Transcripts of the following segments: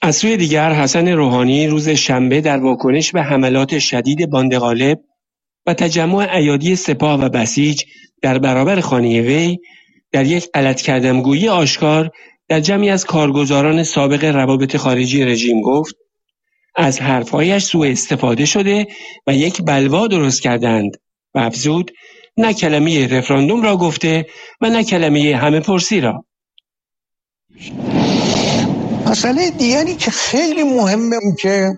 از سوی دیگر حسن روحانی روز شنبه در واکنش به حملات شدید باندغالب و تجمع ایادی سپاه و بسیج در برابر خانه وی در یک غلط کردمگویی آشکار در جمعی از کارگزاران سابق روابط خارجی رژیم گفت از حرفهایش سوء استفاده شده و یک بلوا درست کردند و افزود نه کلمه رفراندوم را گفته و نه کلمه همه پرسی را. مسئله دیگری که خیلی مهمه اون که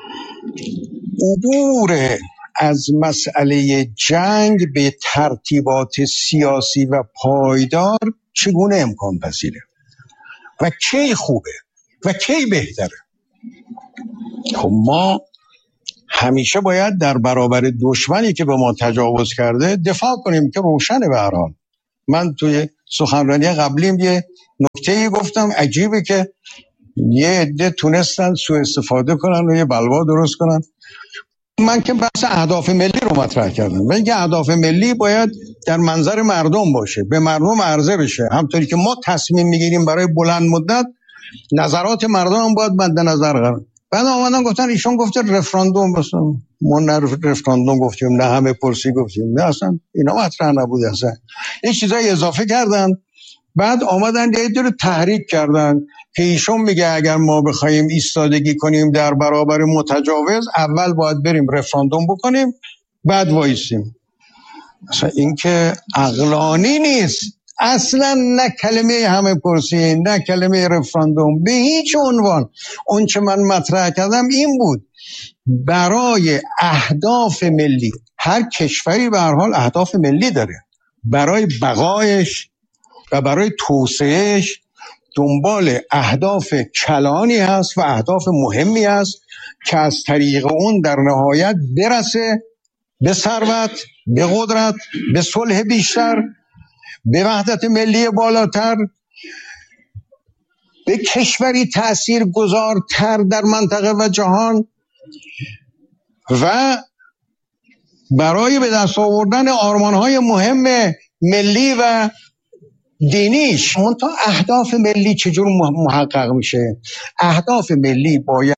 عبور از مسئله جنگ به ترتیبات سیاسی و پایدار چگونه امکان پذیره و کی خوبه و کی بهتره. خب ما همیشه باید در برابر دشمنی که به ما تجاوز کرده دفاع کنیم که روشنه. به هر حال من توی سخنرانی قبلیم یه نکته‌ای گفتم عجیبه که یه عده تونستن سوء استفاده کنن و یه بلوا درست کنن. من که بحث اهداف ملی رو مطرح کردم و اینکه اهداف ملی باید در منظر مردم باشه، به مردم عرضه بشه. همطوری که ما تصمیم میگیریم برای بلند مدت، نظرات مردم هم باید مد نظر قرار. بعد آمدن گفتن ایشون گفته رفراندوم، مثلا ما نه رفراندوم گفتیم نه همه پرسی گفتیم، نه اصلا اینا مطرح نبود. اصلا یه چیزای اضافه کردن. بعد آمدن یه دور تحریک کردن که ایشون میگه اگر ما بخوایم ایستادگی کنیم در برابر متجاوز اول باید بریم رفراندوم بکنیم بعد وایسیم. اصلا این که عقلانی نیست اصلا. نه کلمه همه پرسی نه کلمه رفراندوم به هیچ عنوان. اون چه من مطرح کردم این بود برای اهداف ملی، هر کشوری به هر حال اهداف ملی داره، برای بقایش و برای توسعهش دنبال اهداف کلانی هست و اهداف مهمی هست که از طریق اون در نهایت برسه به ثروت، به قدرت، به صلح بیشتر، به وحدت ملی بالاتر، به کشوری تأثیرگذارتر در منطقه و جهان و برای به دست آوردن آرمان‌های مهم ملی و دینیش. منتها اهداف ملی چجور محقق میشه؟ اهداف ملی باید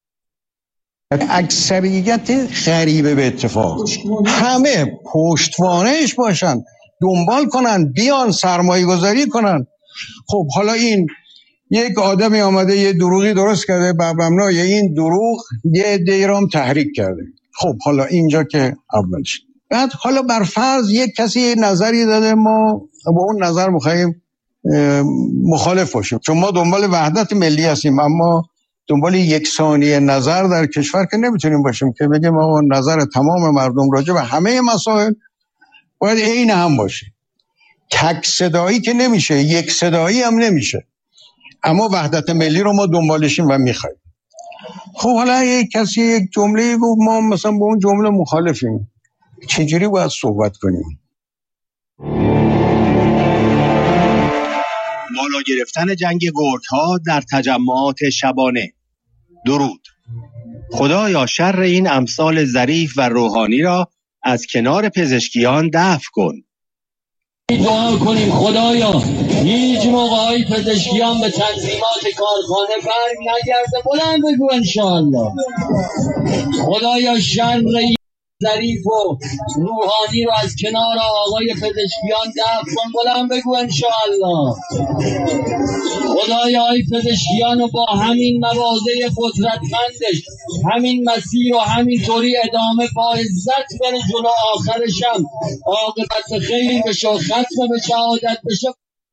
اکثریت غریبه به اتفاق همه پشتوانهش باشن، دنبال کنن، بیان سرمایه گذاری کنن. خب حالا این یک آدمی آمده یه دروغی درست کرده، بر مبنای این دروغ یه عده‌ای رو هم تحریک کرده. خب حالا اینجا که اولش. بعد حالا بر فرض یک کسی نظری داده، ما با اون نظر می‌خوایم مخالف باشیم چون ما دنبال وحدت ملی هستیم، اما دنبال یکسانی نظر در کشور که نمیتونیم باشیم که بگیم ما نظر تمام مردم راجع به همه مسائل باید عین هم باشه. تک صدایی که نمیشه، یک صدایی هم نمیشه، اما وحدت ملی رو ما دنبالشیم و میخوایم. خب حالا یک کسی یک جمله گفت ما مثلا با اون جمله مخالفیم، چجوری باید صحبت کنیم؟ بالا گرفتن جنگ گرگ‌ها در تجمعات شبانه. درود. خدایا شر این امثال ظریف و روحانی را از کنار پزشکیان دفع کن. دعا کنیم خدایا هیچ موقعی پزشکیان به تنظیمات کارخانه برگ نگرده. بلند بگو انشاءالله. خدایا شر ظریف و روحانی رو از کنار آقای پزشکیان دفع کن. بلند بگو انشاءالله. خدایا ای پزشکیان رو با همین مواضع قدرتمندش همین مسیر و همین طوری ادامه با عزت بره جلو، آخرش هم عاقبت خیر بشه و ختم به شهادت بشه.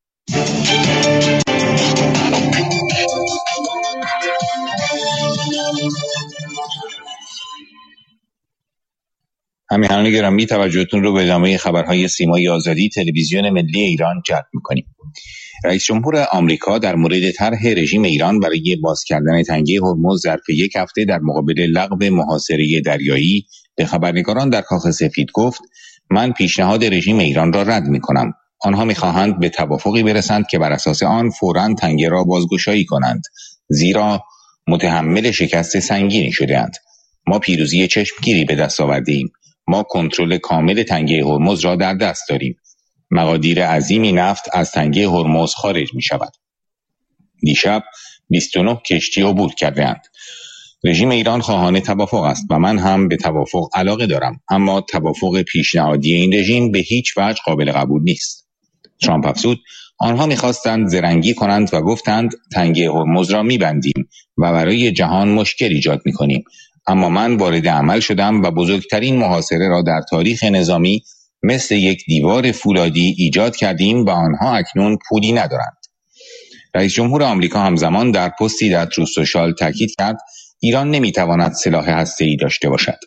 همراهان گرامی توجهتون رو به ادامه خبرهای سیمای آزادی تلویزیون ملی ایران جلب می‌کنیم. رئیس جمهور آمریکا در مورد طرح رژیم ایران برای باز کردن تنگه هرمز ظرف یک هفته در مقابل لغو محاصره دریایی به خبرنگاران در کاخ سفید گفت من پیشنهاد رژیم ایران را رد می‌کنم. آنها می‌خواهند به توافقی برسند که بر اساس آن فوراً تنگه را بازگشایی کنند، زیرا متحمل شکست سنگینی شده‌اند. ما پیروزی چشمگیری به دست آورده‌ایم. ما کنترل کامل تنگه هرمز را در دست داریم. مقادیر عظیمی نفت از تنگه هرمز خارج می شود. دیشب 29 کشتی عبور کرده‌اند. رژیم ایران خواهان توافق است و من هم به توافق علاقه دارم، اما توافق پیشنهادی این رژیم به هیچ وجه قابل قبول نیست. ترامپ افزود آنها می‌خواستند زرنگی کنند و گفتند تنگه هرمز را می‌بندیم و برای جهان مشکل ایجاد می‌کنیم، اما من وارد عمل شدم و بزرگترین محاصره را در تاریخ نظامی مثل یک دیوار فولادی ایجاد کردیم و آنها اکنون پولی ندارند. رئیس جمهور آمریکا همزمان در پستی در تروث سوشال تاکید کرد ایران نمیتواند سلاح هسته‌ای داشته باشد.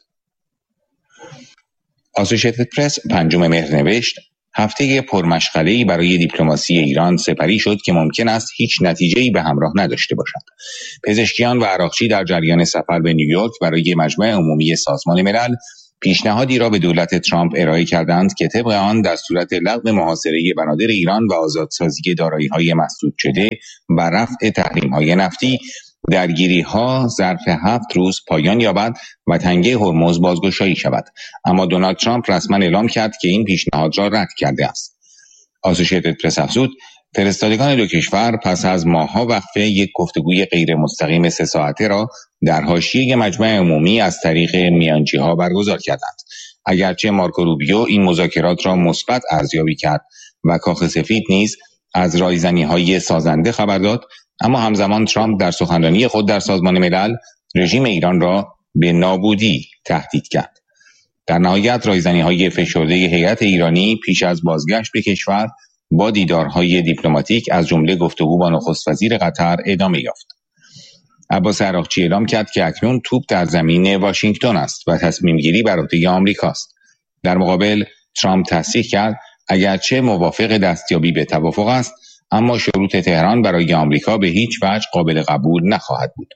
اسوسییتد پرس 5 مهر نوشت هفته پرمشغله‌ای برای دیپلماسی ایران سپری شد که ممکن است هیچ نتیجه‌ای به همراه نداشته باشد. پزشکیان و عراقچی در جریان سفر به نیویورک برای مجمع عمومی سازمان ملل پیشنهادی را به دولت ترامپ ارائه کردند که طبق آن در صورت لغو محاصره بنادر ایران و آزادسازی دارایی‌های مسدود شده و رفع تحریم‌های نفتی، درگیری‌ها ظرف 7 روز پایان یابد و تنگه هرمز بازگشایی شود. اما دونالد ترامپ رسما اعلام کرد که این پیشنهاد را رد کرده است. اسوسییتد پرس افزود فرستادگان دو کشور پس از ماه‌ها وقفه یک گفتگوی غیر مستقیم 3 ساعته را در حاشیه مجمع عمومی از طریق میانجی‌ها برگزار کردند. اگرچه مارکو روبیو این مذاکرات را مثبت ارزیابی کرد و کاخ سفید نیز از رایزنی‌های سازنده خبر داد، اما همزمان ترامپ در سخنرانی خود در سازمان ملل رژیم ایران را به نابودی تهدید کرد. در نهایت رایزنی‌های فشرده هیئت ایرانی پیش از بازگشت به کشور با دیدارهای دیپلماتیک از جمله گفتگو با نخست وزیر قطر ادامه یافت. عباس عراقچی اعلام کرد که اکنون توپ در زمین واشنگتن است و تصمیم گیری بر عهده آمریکاست. در مقابل ترامپ تصریح کرد اگرچه موافق دستیابی به توافق است، اما شروط تهران برای آمریکا به هیچ وجه قابل قبول نخواهد بود.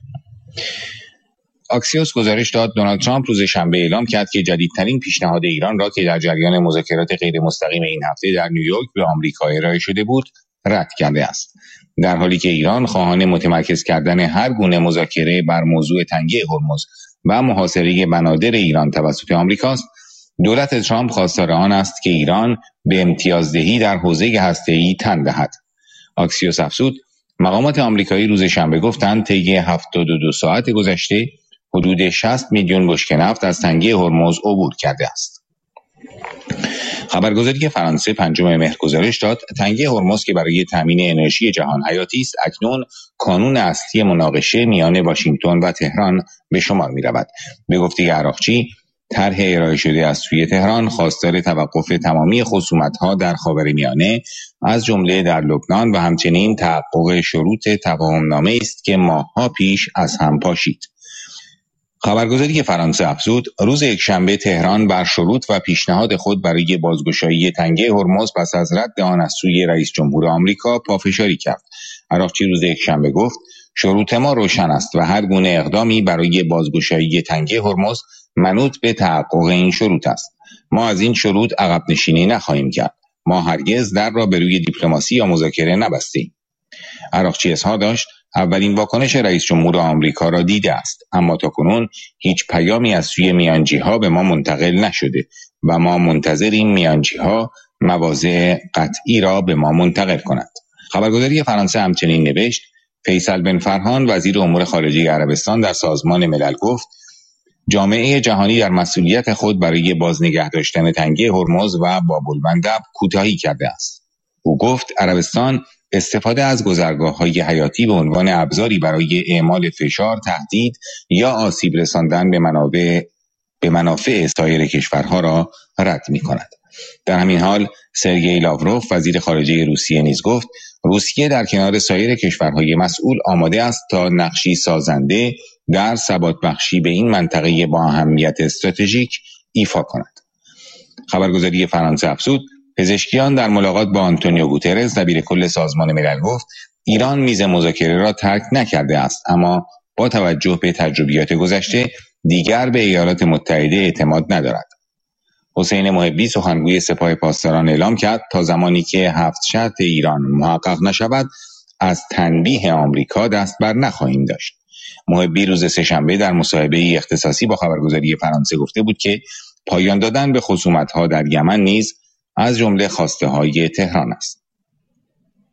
آکسیوس گزارش داد دونالد ترامپ روز شنبه اعلام کرد که جدیدترین پیشنهاد ایران را که در جریان مذاکرات غیر مستقیم این هفته در نیویورک به آمریکا ارائه شده بود رد کرده است، در حالی که ایران خواهان متمرکز کردن هر گونه مذاکره بر موضوع تنگه هرمز و محاصره بنادر ایران توسط آمریکاست. دولت ترامپ خواستار آن است که ایران به امتیازدهی در حوزه هسته‌ای تن دهد. آکسیوس افزود مقامات آمریکایی روز شنبه گفتند طی 72 ساعت گذشته حدود 60 میلیون بشکه نفت از تنگه هرمز عبور کرده است. خبرگزاری فرانسه 5 مهر گزارش داد تنگه هرمز که برای تامین انرژی جهان حیاتی است اکنون کانون اصلی مناقشه میان واشنگتن و تهران به شمار می‌رود. به گفته عراقچی طرح ارائه شده از سوی تهران خواستار توقف تمامی خصومت‌ها در خاورمیانه از جمله در لبنان و همچنین تحقق شروط تفاهم‌نامه است که ماه‌ها پیش از هم پاشید. خبرگزاری فرانسه افزود روز یکشنبه تهران بر شروط و پیشنهاد خود برای بازگشایی تنگه هرمز پس از رد آن از سوی رئیس جمهور آمریکا پافشاری کرد. عراقچی روز یکشنبه گفت شروط ما روشن است و هر گونه اقدامی برای بازگشایی تنگه هرمز منوط به تحقق این شروط است. ما از این شروط عقب نشینی نخواهیم کرد. ما هرگز در را به روی دیپلماسی یا مذاکره نبستیم. عراقچی اظهار داشت اولین واکنش رئیس جمهور آمریکا را دیده است، اما تاکنون هیچ پیامی از سوی میانجی‌ها به ما منتقل نشده و ما منتظریم میانجی‌ها مواضع قطعی را به ما منتقل کنند. خبرگزاری فرانسه همچنین نوشت فیصل بن فرحان وزیر امور خارجه عربستان در سازمان ملل گفت جامعه جهانی در مسئولیت خود برای بازنگه داشتن تنگه هرمز و باب المندب کوتاهی کرده است. او گفت عربستان استفاده از گذرگاه‌های حیاتی به عنوان ابزاری برای اعمال فشار، تهدید یا آسیب رساندن به منافع سایر کشورها را رد می‌کند. در همین حال سرگئی لاوروف وزیر خارجه روسیه نیز گفت روسیه در کنار سایر کشورهای مسئول آماده است تا نقشی سازنده در ثبات بخشی به این منطقه با اهمیت استراتژیک ایفا کند. خبرگزاری فرانسه افزود پزشکیان در ملاقات با آنتونیو گوترز دبیر کل سازمان ملل گفت ایران میز مذاکره را ترک نکرده است، اما با توجه به تجربیات گذشته دیگر به ایالات متحده اعتماد ندارد. حسین محبی سخنگوی سپاه پاسداران اعلام کرد تا زمانی که 7 شرط ایران محقق نشود از تنبیه آمریکا دست بر نخواهیم داشت. محبی روز سه‌شنبه در مصاحبه اختصاصی با خبرگزاری فرانسه گفته بود که پایان دادن به خصومت‌ها در یمن نیز از جمله خواسته های تهران است.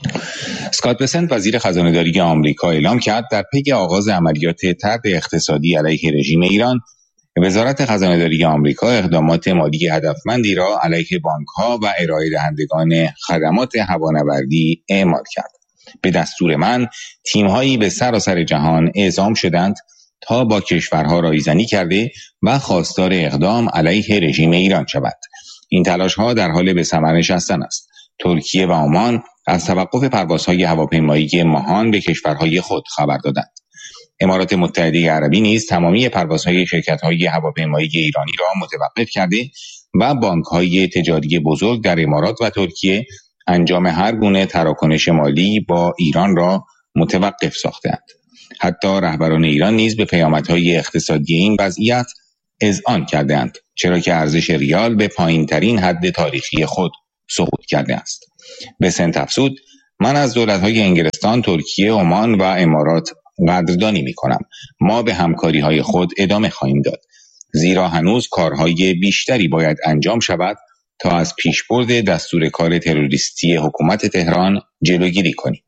اسکات بسنت وزیر خزانه‌داری آمریکا اعلام کرد در پی آغاز عملیات طرد اقتصادی علیه رژیم ایران، وزارت خزانه‌داری آمریکا اقدامات مالی هدفمندی را علیه بانک‌ها و ارائه دهندگان خدمات هوانوردی اعمال کرد. به دستور من، تیم‌هایی به سراسر جهان اعزام شدند تا با کشورها رایزنی کرده و خواستار اقدام علیه رژیم ایران شود. این تلاش‌ها در حال به ثمر نشستن است. ترکیه و عمان از توقف پروازهای هواپیمایی ماهان به کشورهای خود خبر دادند. امارات متحده عربی نیز تمامی پروازهای شرکت‌های هواپیمایی ایرانی را متوقف کرده و بانک‌های تجاری بزرگ در امارات و ترکیه انجام هر گونه تراکنش مالی با ایران را متوقف ساختند. حتی رهبران ایران نیز به پیامدهای اقتصادی این وضعیت اذعان کردند، چرا که ارزش ریال به پایین‌ترین حد تاریخی خود سقوط کرده است. بسنت افزود: من از دولت‌های انگلستان، ترکیه، عمان و امارات قدردانی می‌کنم. ما به همکاری‌های خود ادامه خواهیم داد، زیرا هنوز کارهای بیشتری باید انجام شود تا از پیشبرد دستور کار تروریستی حکومت تهران جلوگیری کنیم.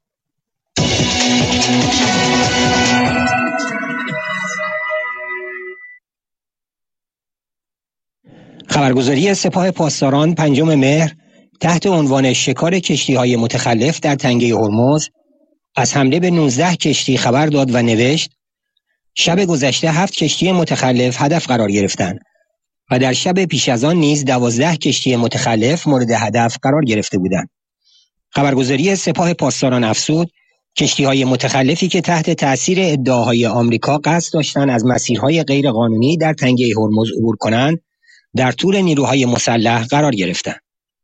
خبرگزاری سپاه پاسداران 5 مهر تحت عنوان شکار کشتی‌های متخلف در تنگه هرمز از حمله به 19 کشتی خبر داد و نوشت: شب گذشته 7 کشتی متخلف هدف قرار گرفتند و در شب پیش از آن نیز 12 کشتی متخلف مورد هدف قرار گرفته بودند. خبرگزاری سپاه پاسداران افزود: کشتی‌های متخلفی که تحت تأثیر ادعاهای آمریکا قصد داشتند از مسیرهای غیرقانونی در تنگه هرمز عبور کنند، در طول نیروهای مسلح قرار گرفتند.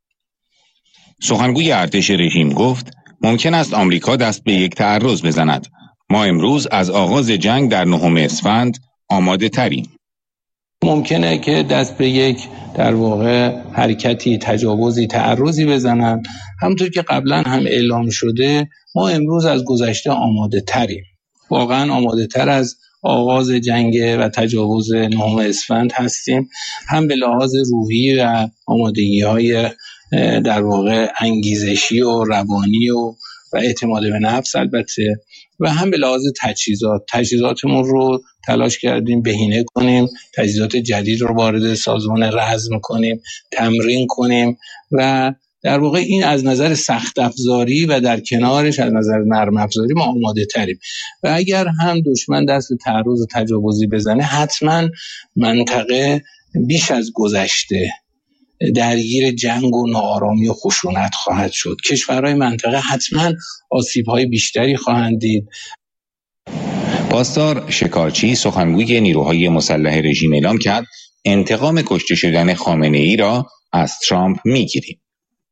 سخنگوی ارتش رژیم گفت: ممکن است آمریکا دست به یک تعرض بزند. ما امروز از آغاز جنگ در 9 اسفند آماده تریم. ممکنه که دست به یک در واقع حرکتی، تجاوزی، تعرضی بزنن. همونطور که قبلا هم اعلام شده، ما امروز از گذشته آماده تریم. واقعا آماده تر از آغاز جنگ و تجاوز 9 اسفند هستیم، هم به لحاظ روحی و آمادگی‌های در واقع انگیزشی و روانی و اعتماد به نفس البته، و هم به لحاظ تجهیزاتمون رو تلاش کردیم بهینه کنیم، تجهیزات جدید رو وارد سازمان رزم کنیم، تمرین کنیم و در واقع این از نظر سخت افزاری و در کنارش از نظر نرم افزاری ما آماده تریم. و اگر هم دشمن دست به تعرض و تجاوزی بزنه، حتما منطقه بیش از گذشته درگیر جنگ و ناآرامی و خشونت خواهد شد. کشورهای منطقه حتما آسیب‌های بیشتری خواهند دید. پاسدار شکارچی، سخنگوی نیروهای مسلح رژیم، اعلام کرد انتقام کشته شدن خامنه‌ای را از ترامپ می‌گیریم.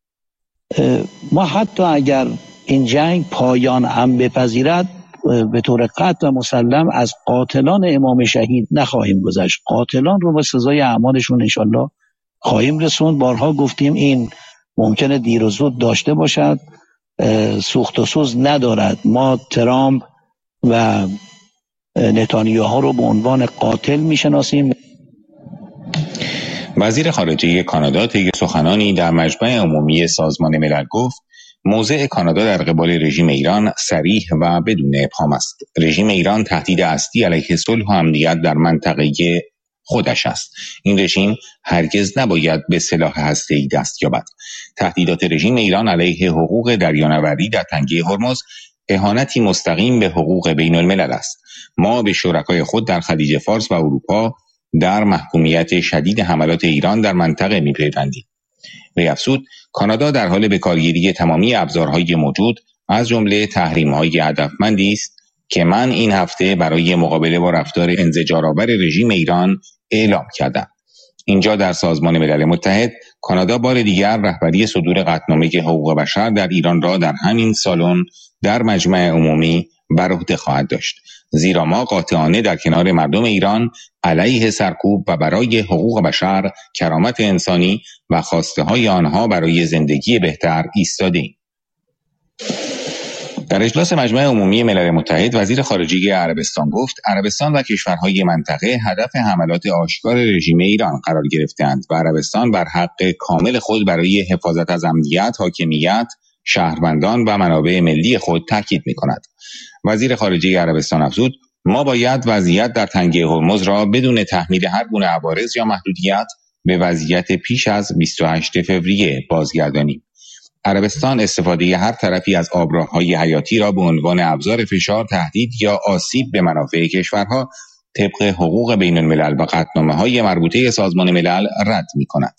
ما حتی اگر این جنگ پایان هم بپذیرد، به طور قطع و مسلم از قاتلان امام شهید نخواهیم گذشت. قاتلان رو به سزای اعمالشون انشالله خواهیم رسوند. بارها گفتیم این ممکنه دیر و زود داشته باشد، سوخت و سوز ندارد. ما ترامپ و نتانیاهو رو به عنوان قاتل میشناسیم. وزیر خارجه کانادا طی سخنانی در مجمع عمومی سازمان ملل گفت موضع کانادا در قبال رژیم ایران صریح و بدون ابهام است. رژیم ایران تهدید اصلی علیه صلح و امنیت در منطقه خودش است. این رژیم هرگز نباید به سلاح هسته‌ای دست یابد. تهدیدات رژیم ایران علیه حقوق دریانوردی در تنگه هرمز اهانتی مستقیم به حقوق بین الملل است. ما به شرکای خود در خلیج فارس و اروپا در محکومیت شدید حملات ایران در منطقه می‌پیوندیم. وی افزود کانادا در حال به کارگیری تمامی ابزارهای موجود از جمله تحریم‌های هدفمندی است که من این هفته برای مقابله با رفتار انزجارآور رژیم ایران اعلام کردم. اینجا در سازمان ملل متحد کانادا بار دیگر رهبری صدور قطعنامه حقوق بشر در ایران را در همین سالن در مجمع عمومی بر عهده خواهد داشت، زیرا ما قاطعانه در کنار مردم ایران علیه سرکوب و برای حقوق بشر، کرامت انسانی و خواسته های آنها برای زندگی بهتر ایستادیم. در اجلاس مجمع عمومی ملل متحد وزیر خارجه عربستان گفت عربستان و کشورهای منطقه هدف حملات آشکار رژیم ایران قرار گرفتند و عربستان بر حق کامل خود برای حفاظت از امنیت، حاکمیت، شهروندان و منابع ملی خود تاکید می‌کند. وزیر خارجه عربستان افزود: ما باید وضعیت در تنگه هرمز را بدون تحمیل هر گونه عوارض یا محدودیت به وضعیت پیش از 28 فوریه بازگردانیم. عربستان استفاده هر طرفی از آبراه‌های حیاتی را به عنوان ابزار فشار، تهدید یا آسیب به منافع کشورها طبق حقوق بین الملل و قطعنامه‌های مربوطه سازمان ملل رد می‌کند.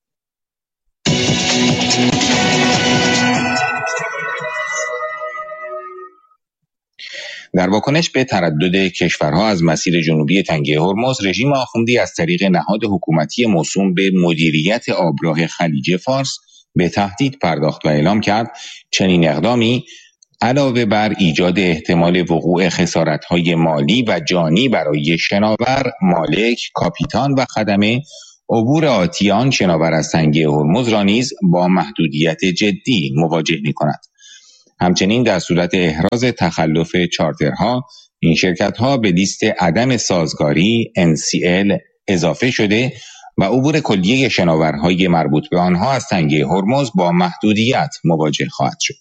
در واکنش به تردد کشورها از مسیر جنوبی تنگه هرمز، رژیم آخوندی از طریق نهاد حکومتی موسوم به مدیریت آبراه خلیج فارس به تهدید پرداخت و اعلام کرد چنین اقدامی علاوه بر ایجاد احتمال وقوع خسارت‌های مالی و جانی برای شناور، مالک، کاپیتان و خدمه، عبور آتیان شناور از تنگه هرمز را نیز با محدودیت جدی مواجه می‌کند. همچنین در صورت احراز تخلف چارترها، این شرکت‌ها به لیست عدم سازگاری NCL اضافه شده و عبور کلیه شناورهای مربوط به آنها از تنگه هرمز با محدودیت مواجه خواهد شد.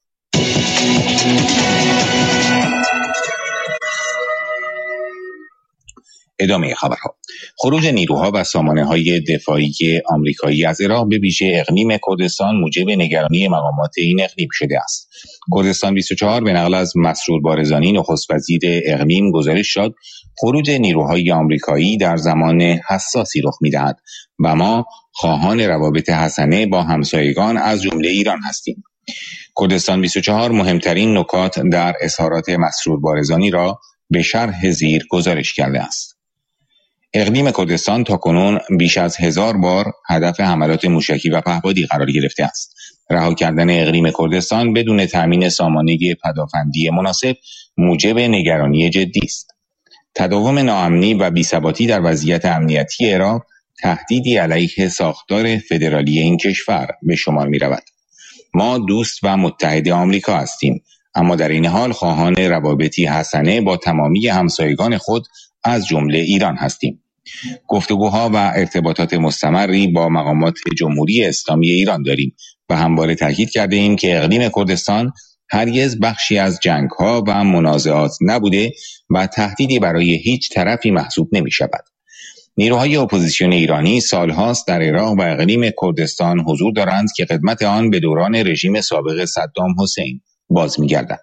ادامه خبرها. خروج نیروها و سامانه‌های دفاعی آمریکایی از عراق به ویژه اقلیم کردستان موجب نگرانی مقامات این اقلیم شده است. کردستان 24 به نقل از مسرور بارزانی نخست وزیر اقلیم گزارش داد خروج نیروهای آمریکایی در زمان حساسی رخ می‌دهد و ما خواهان روابط حسنه با همسایگان از جمله ایران هستیم. کردستان 24 مهمترین نکات در اظهارات مسرور بارزانی را به شرح زیر گزارش کرده است. اقلیم کردستان تاکنون بیش از 1000 بار هدف حملات موشکی و پهپادی قرار گرفته است. رها کردن اقلیم کردستان بدون تامین سامانه پدافندی مناسب موجب نگرانی جدی است. تداوم ناامنی و بی‌ثباتی در وضعیت امنیتی عراق تهدیدی علیه ساختار فدرالی این کشور به شمار می‌رود. ما دوست و متحد آمریکا هستیم، اما در این حال خواهان روابطی حسنه با تمامی همسایگان خود از جمله ایران هستیم. گفتگوها و ارتباطات مستمری با مقامات جمهوری اسلامی ایران داریم و همواره تاکید کرده ایم که اقلیم کردستان هرگز بخشی از جنگ‌ها و منازعات نبوده و تهدیدی برای هیچ طرفی محسوب نمی شود. نیروهای اپوزیسیون ایرانی سالهاست در عراق و اقلیم کردستان حضور دارند که خدمت آن به دوران رژیم سابق صدام حسین باز می‌گردد.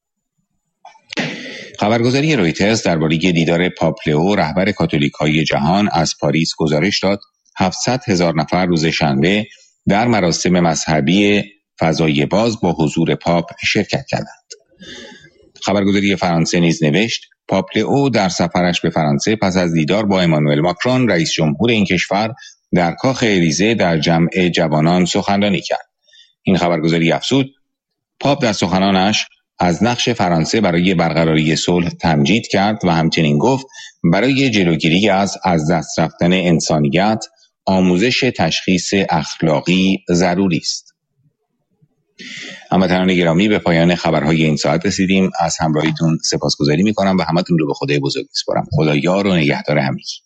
خبرگزاری رویترز درباره دیدار پاپ لئو رهبر کاتولیک‌های جهان از پاریس گزارش داد 700,000 نفر روز شنبه در مراسم مذهبی فضای باز با حضور پاپ شرکت کردند. خبرگزاری فرانسه نیز نوشت پاپ لئو در سفرش به فرانسه پس از دیدار با امانوئل ماکرون رئیس جمهور این کشور در کاخ الیزه در جمع جوانان سخنرانی کرد. این خبرگزاری افزود پاپ در سخنانش از نقش فرانسه برای برقراری صلح تمجید کرد و همچنین گفت برای جلوگیری از دست رفتن انسانیت آموزش تشخیص اخلاقی ضروری است. هموطنان گرامی، به پایان خبرهای این ساعت رسیدیم. از همراهیتون سپاسگزاری می‌کنم و همتون رو به خدای بزرگ می‌سپارم. خدا یار و نگهدار همگی.